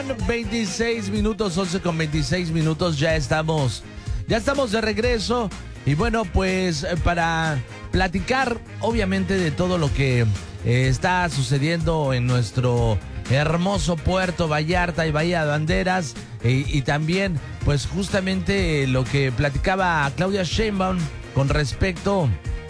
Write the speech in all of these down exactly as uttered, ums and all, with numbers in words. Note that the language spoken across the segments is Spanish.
veintiséis minutos, once con veintiséis minutos, ya estamos, ya estamos de regreso. Y bueno, pues para platicar obviamente de todo lo que eh, está sucediendo en nuestro hermoso puerto Vallarta y Bahía de Banderas, eh, y también pues justamente lo que platicaba Claudia Sheinbaum con respecto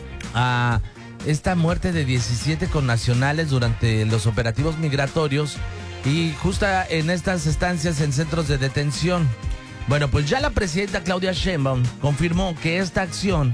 a esta muerte de diecisiete connacionales durante los operativos migratorios y justo en estas estancias en centros de detención. Bueno, pues ya la presidenta Claudia Sheinbaum confirmó que esta acción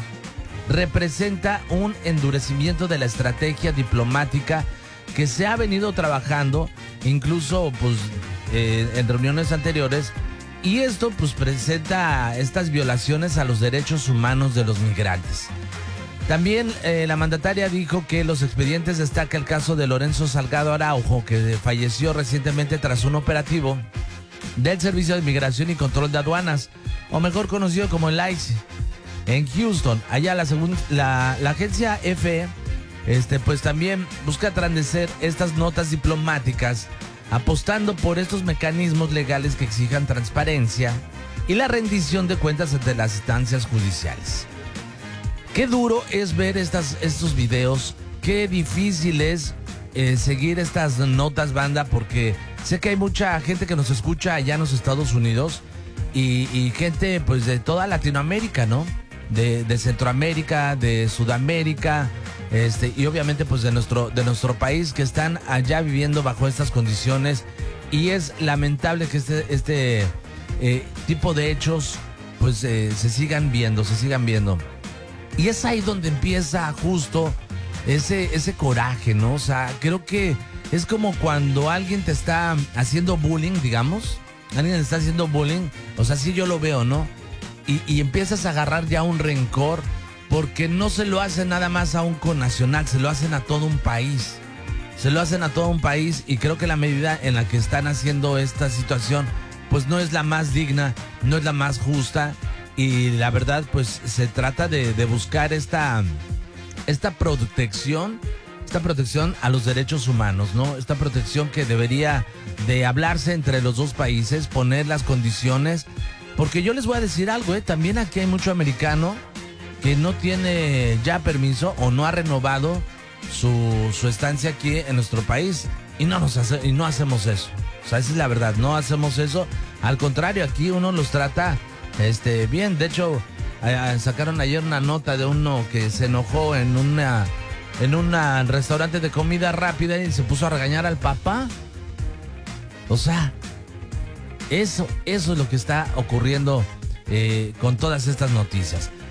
representa un endurecimiento de la estrategia diplomática que se ha venido trabajando, incluso pues eh, en reuniones anteriores, y esto pues presenta estas violaciones a los derechos humanos de los migrantes. También eh, la mandataria dijo que los expedientes destaca el caso de Lorenzo Salgado Araujo, que falleció recientemente tras un operativo del Servicio de Migración y Control de Aduanas, o mejor conocido como el I C E, en Houston. Allá la, la, la agencia F E, este, pues también busca trascender estas notas diplomáticas, apostando por estos mecanismos legales que exijan transparencia y la rendición de cuentas ante las instancias judiciales. Qué duro es ver estas, estos videos, qué difícil es eh, seguir estas notas, banda, porque sé que hay mucha gente que nos escucha allá en los Estados Unidos y, y gente pues de toda Latinoamérica, ¿no? De, de Centroamérica, de Sudamérica, este, y obviamente pues de nuestro, de nuestro país, que están allá viviendo bajo estas condiciones, y es lamentable que este, este eh, tipo de hechos pues eh, se sigan viendo, se sigan viendo. Y es ahí donde empieza justo ese, ese coraje, ¿no? O sea, creo que es como cuando alguien te está haciendo bullying, digamos. Alguien te está haciendo bullying. O sea, sí yo lo veo, ¿no? Y, y empiezas a agarrar ya un rencor porque no se lo hacen nada más a un connacional, se lo hacen a todo un país. Se lo hacen a todo un país, y creo que la medida en la que están haciendo esta situación pues no es la más digna, no es la más justa. Y la verdad, pues se trata de, de buscar esta, esta protección, esta protección a los derechos humanos, ¿no? Esta protección que debería de hablarse entre los dos países, poner las condiciones, porque yo les voy a decir algo, ¿eh? También aquí hay mucho americano que no tiene ya permiso o no ha renovado su, su estancia aquí en nuestro país, y no nos hace, y no hacemos eso. O sea, esa es la verdad, no hacemos eso. Al contrario, aquí uno los trata Este, bien. De hecho, eh, sacaron ayer una nota de uno que se enojó en una en un restaurante de comida rápida y se puso a regañar al papá. O sea, eso, eso es lo que está ocurriendo eh, con todas estas noticias.